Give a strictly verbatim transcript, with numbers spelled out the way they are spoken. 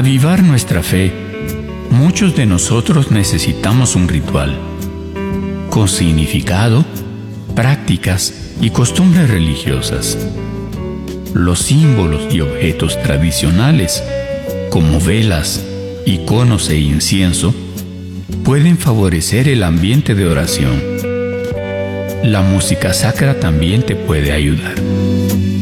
avivar nuestra fe, muchos de nosotros necesitamos un ritual, con significado, prácticas y costumbres religiosas. Los símbolos y objetos tradicionales, como velas, iconos e incienso, pueden favorecer el ambiente de oración. La música sacra también te puede ayudar.